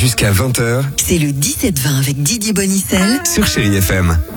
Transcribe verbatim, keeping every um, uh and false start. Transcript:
Jusqu'à vingt heures, c'est le dix-sept vingt avec Didier Bonicel sur Chérie F M.